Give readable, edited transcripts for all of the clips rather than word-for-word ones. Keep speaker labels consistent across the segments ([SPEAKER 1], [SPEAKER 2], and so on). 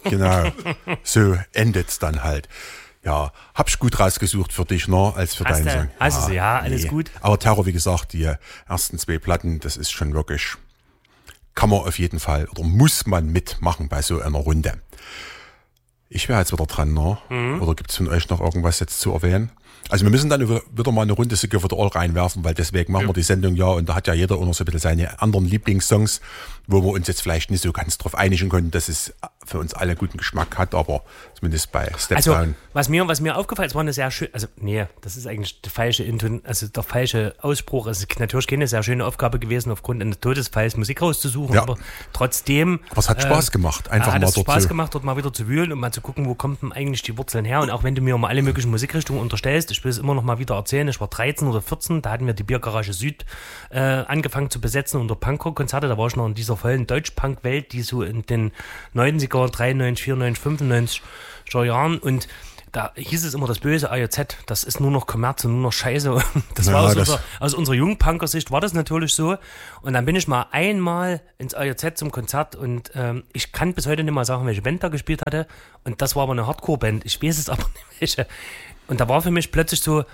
[SPEAKER 1] Genau, so endet's dann halt. Ja, hab ich gut rausgesucht für dich, ne, als für deinen Song.
[SPEAKER 2] Hast du, ja, alles gut.
[SPEAKER 1] Aber Terror, wie gesagt, die ersten 2 Platten, das ist schon wirklich, kann man auf jeden Fall, oder muss man mitmachen bei so einer Runde. Ich wäre jetzt wieder dran, ne? Oder gibt's von euch noch irgendwas jetzt zu erwähnen? Also wir müssen dann wieder mal eine Runde Sick of It All reinwerfen, weil deswegen machen wir die Sendung ja, und da hat ja jeder auch noch so ein bisschen seine anderen Lieblingssongs, wo wir uns jetzt vielleicht nicht so ganz drauf einigen können, dass es für uns alle guten Geschmack hat, aber zumindest bei Step Down.
[SPEAKER 2] Was mir aufgefallen ist, war eine sehr schön, das ist eigentlich der falsche Ausspruch. Es ist natürlich keine sehr schöne Aufgabe gewesen, aufgrund eines Todesfalls Musik rauszusuchen, aber trotzdem.
[SPEAKER 1] Aber es hat Spaß gemacht, einfach
[SPEAKER 2] mal
[SPEAKER 1] dort
[SPEAKER 2] Spaß gemacht, dort mal wieder zu wühlen und mal zu gucken, wo kommt denn eigentlich die Wurzeln her. Und auch wenn du mir mal alle möglichen Musikrichtungen unterstellst, ich will es immer noch mal wieder erzählen, ich war 13 oder 14, da hatten wir die Biergarage Süd angefangen zu besetzen unter Punkrock-Konzerte, da war ich noch in dieser vollen Deutsch-Punk-Welt, die so in den 90er, 93, 94, 95 Jahren, und da hieß es immer das böse AJZ, das ist nur noch Kommerz und nur noch Scheiße. Das war aus unserer Jungpunker-Sicht war das natürlich so. Und dann bin ich mal einmal ins AJZ zum Konzert und ich kann bis heute nicht mal sagen, welche Band da gespielt hatte. Und das war aber eine Hardcore-Band. Ich weiß es aber nicht welche. Und da war für mich plötzlich so,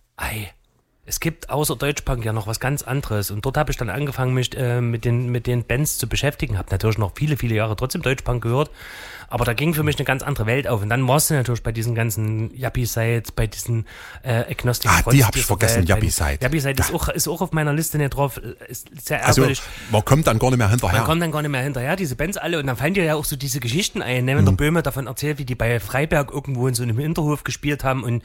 [SPEAKER 2] es gibt außer Deutschpunk ja noch was ganz anderes. Und dort habe ich dann angefangen, mich mit den Bands zu beschäftigen. Habe natürlich noch viele, viele Jahre trotzdem Deutschpunk gehört. Aber da ging für mich eine ganz andere Welt auf. Und dann warst du natürlich bei diesen ganzen Yuppie-Sites, bei diesen Agnostic Fronts.
[SPEAKER 1] Die habe ich vergessen, Yuppie-Site.
[SPEAKER 2] Yuppie-Site ist auch auf meiner Liste nicht drauf. Ist sehr ärgerlich.
[SPEAKER 1] Also, man kommt dann gar nicht mehr hinterher. Diese Bands alle. Und dann fallen dir ja auch so diese Geschichten ein. Wenn der Böhme davon erzählt, wie die bei Freiberg irgendwo in so einem Hinterhof gespielt haben und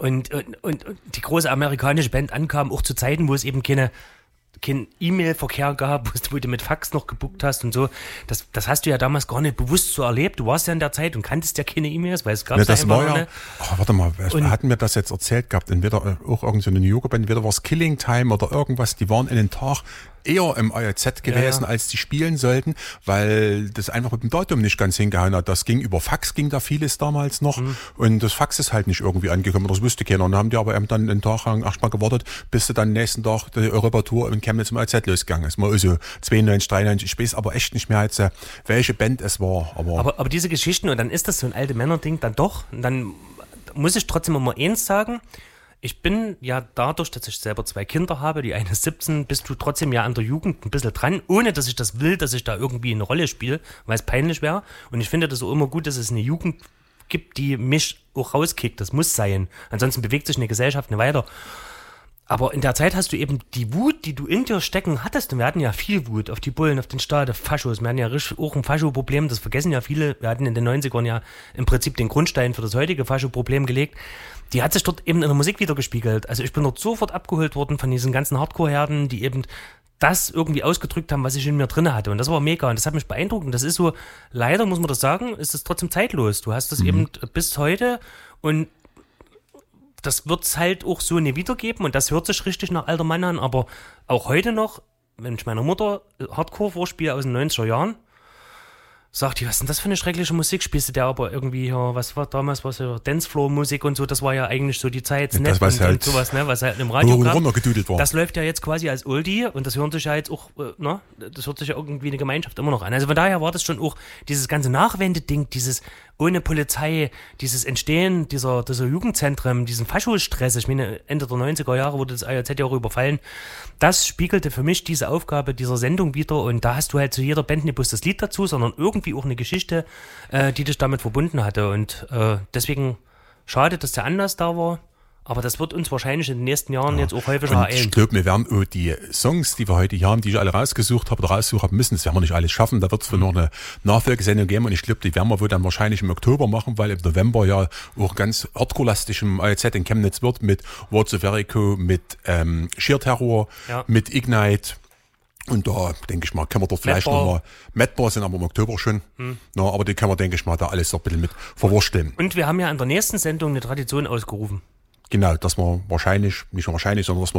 [SPEAKER 1] die große amerikanische Band ankam, auch zu Zeiten, wo es eben kein E-Mail-Verkehr gab, wo du mit Fax noch gebucht hast und so. Das hast du ja damals gar nicht bewusst so erlebt. Du warst ja in der Zeit und kanntest ja keine E-Mails, weil es gab das war ja. Warte mal, hatten wir das jetzt erzählt gehabt? Entweder auch irgendeine New Yorker Band, entweder war es Killing Time oder irgendwas. Die waren in den Tag eher im AJZ gewesen, als die spielen sollten, weil das einfach mit dem Datum nicht ganz hingehauen hat. Das ging über Fax, ging da vieles damals noch, und das Fax ist halt nicht irgendwie angekommen, das wusste keiner. Und dann haben die aber eben dann einen Tag lang erstmal gewartet, bis sie dann nächsten Tag die Europatour in Chemnitz im AJZ losgegangen ist. Mal also 92, 93, ich weiß aber echt nicht mehr jetzt, welche Band es war.
[SPEAKER 2] Aber diese Geschichten, und dann ist das so ein alte Männer-Ding dann doch, und dann muss ich trotzdem immer eins sagen: Ich bin ja dadurch, dass ich selber 2 Kinder habe, die eine ist 17, bist du trotzdem ja an der Jugend ein bisschen dran, ohne dass ich das will, dass ich da irgendwie eine Rolle spiele, weil es peinlich wäre. Und ich finde das auch immer gut, dass es eine Jugend gibt, die mich auch rauskickt. Das muss sein. Ansonsten bewegt sich eine Gesellschaft nicht weiter. Aber in der Zeit hast du eben die Wut, die du in dir stecken hattest. Und wir hatten ja viel Wut auf die Bullen, auf den Staat, auf Faschos. Wir hatten ja richtig auch ein Fascho-Problem. Das vergessen ja viele. Wir hatten in den 90ern ja im Prinzip den Grundstein für das heutige Fascho-Problem gelegt. Die hat sich dort eben in der Musik wiedergespiegelt. Also ich bin dort sofort abgeholt worden von diesen ganzen Hardcore-Herden, die eben das irgendwie ausgedrückt haben, was ich in mir drin hatte. Und das war mega. Und das hat mich beeindruckt. Und das ist so, leider muss man das sagen, ist es trotzdem zeitlos. Du hast das eben bis heute, und das wird es halt auch so nie wiedergeben, und das hört sich richtig nach alter Mann an, aber auch heute noch, wenn ich meiner Mutter Hardcore vorspiele aus den 90er Jahren, sagt die, was ist denn das für eine schreckliche Musik? Spielst du der aber irgendwie, was war damals, was ja Dancefloor-Musik und so, das war ja eigentlich so die Zeit,
[SPEAKER 1] das
[SPEAKER 2] und
[SPEAKER 1] halt
[SPEAKER 2] sowas, ne, was halt im Radio kam.
[SPEAKER 1] War.
[SPEAKER 2] Das läuft ja jetzt quasi als Oldie, und das hört sich ja jetzt auch, das hört sich ja irgendwie eine Gemeinschaft immer noch an. Also von daher war das schon auch dieses ganze Nachwendeding, dieses ohne Polizei, dieses Entstehen dieser Jugendzentren, diesen Faschostress, ich meine, Ende der 90er Jahre wurde das AJZ ja auch überfallen, das spiegelte für mich diese Aufgabe dieser Sendung wieder, und da hast du halt zu jeder Band nicht bloß das Lied dazu, sondern irgendwie auch eine Geschichte, die dich damit verbunden hatte, und deswegen schade, dass der Anlass da war. Aber das wird uns wahrscheinlich in den nächsten Jahren jetzt auch häufiger ereilen.
[SPEAKER 1] Ich glaube, wir werden die Songs, die wir heute hier haben, die ich alle rausgesucht habe oder raussuchen müssen, das werden wir nicht alles schaffen. Da wird es noch eine Nachfolgesendung geben, und ich glaube, die werden wir wohl dann wahrscheinlich im Oktober machen, weil im November ja auch ganz hardcore-lastig im AJZ in Chemnitz wird, mit Words of Jericho, mit Sheer Terror, mit Ignite. Und da, denke ich mal, können wir dort vielleicht nochmal, Madbar sind aber im Oktober schon, aber die können wir, denke ich mal, da alles so ein bisschen mit verwursteln.
[SPEAKER 2] Und wir haben ja an der nächsten Sendung eine Tradition ausgerufen.
[SPEAKER 1] Genau, dass wir wahrscheinlich, nicht wahrscheinlich, sondern dass wir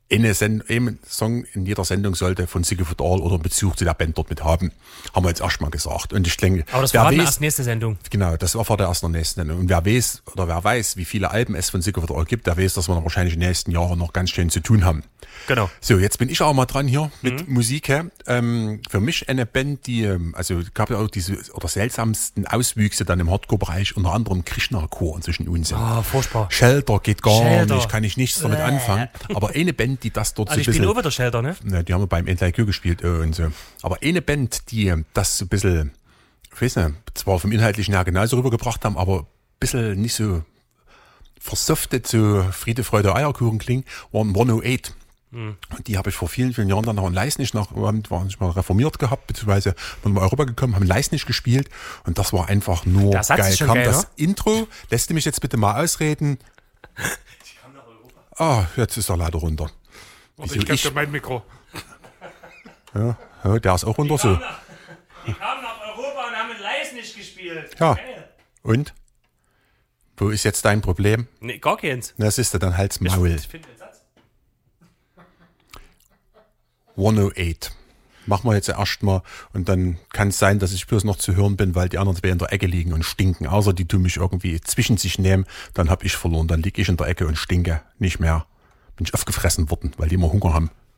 [SPEAKER 3] ein Song in jeder Sendung sollte von Siegfried Ahl oder einen Bezug zu der Band dort mit haben. Haben wir jetzt erstmal gesagt. Und ich denke,
[SPEAKER 1] aber das war erst nächste Sendung.
[SPEAKER 3] Genau, das war vor der ersten nächsten Sendung. Und wer weiß, wie viele Alben es von Siegfried Ahl gibt, der weiß, dass wir noch wahrscheinlich in den nächsten Jahren noch ganz schön zu tun haben.
[SPEAKER 1] Genau.
[SPEAKER 3] So, jetzt bin ich auch mal dran hier mit Musik. Für mich eine Band, die, also gab ja auch diese oder seltsamsten Auswüchse dann im Hardcore-Bereich, unter anderem Krishna-Chor zwischen uns.
[SPEAKER 1] Ah, furchtbar.
[SPEAKER 3] Shelter geht gar nicht, kann ich nichts damit anfangen. Aber eine Band, die das dort
[SPEAKER 1] so ein bisschen... Die spielen over der Shelter, ne?
[SPEAKER 3] Ne, die haben wir beim NTIQ gespielt und so. Aber eine Band, die das so ein bisschen, ich weiß nicht, zwar vom Inhaltlichen her genauso rübergebracht haben, aber ein bisschen nicht so versoftet, so Friede, Freude, Eierkuchen klingen, waren 108. Und die habe ich vor vielen, vielen Jahren dann noch in Leisnig war nicht mal reformiert gehabt, beziehungsweise sind nach Europa gekommen, haben Leisnig gespielt und das war einfach nur geil. Kam geil, das Intro, lässt du mich jetzt bitte mal ausreden? Ich kam nach Europa. Jetzt ist er leider runter.
[SPEAKER 4] Wieso ich gebe dir mein Mikro.
[SPEAKER 3] Ja, der ist auch runter so.
[SPEAKER 1] Die kamen nach Europa und haben in Leisnig gespielt.
[SPEAKER 3] Ja. Geil. Und? Wo ist jetzt dein Problem?
[SPEAKER 1] Nee, gar keins.
[SPEAKER 3] Das ist dann Hals Maul. Ich finde den Satz. 108. Machen wir jetzt erstmal und dann kann es sein, dass ich bloß noch zu hören bin, weil die anderen zwei in der Ecke liegen und stinken. Außer die tun mich irgendwie zwischen sich nehmen, dann habe ich verloren. Dann liege ich in der Ecke und stinke nicht mehr. Bin ich aufgefressen worden, weil die immer Hunger haben.